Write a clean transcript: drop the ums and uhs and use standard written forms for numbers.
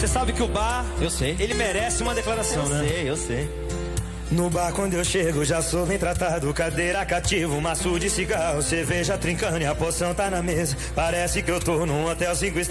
Você sabe que o bar, eu sei, ele merece uma declaração, né? Eu sei. No bar quando eu chego já sou bem tratado. Cadeira cativa, maço de cigarro, cerveja trincando e a poção tá na mesa. Parece que eu tô num hotel 5 estrelas.